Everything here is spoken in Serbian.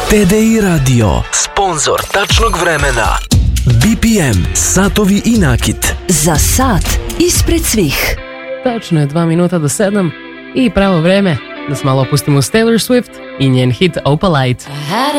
TDI Radio, sponzor tačnog vremena. BPM, satovi i nakit. Za sat ispred svih. Tačno je 2 minuta do 7 i pravo vreme da se malo opustimo uz Taylor Swift i njen hit Opalite.